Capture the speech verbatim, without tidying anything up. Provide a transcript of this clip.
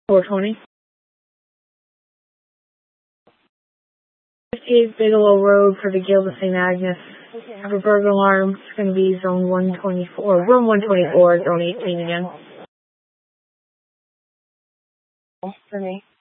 four twenty. fifty-eight Bigelow Road for the Guild of Saint Agnes. Have a burglar alarm. It's going to be zone one twenty-four, room one twenty-four, zone eighteen again. For me.